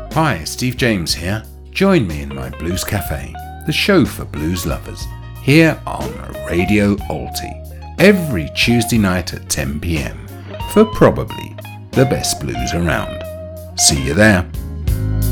Hi, Steve James here. Join me in my Blues Cafe, the show for blues lovers, here on Radio Alti, every Tuesday night at 10 p.m. for probably the best blues around. See you there.